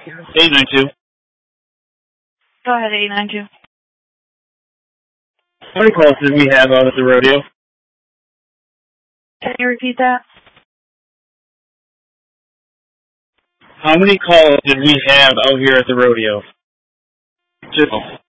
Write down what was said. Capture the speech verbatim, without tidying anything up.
eight nine two. Go ahead, eight nine two. How many calls did we have out at the rodeo? Can you repeat that? How many calls did we have out here at the rodeo? Just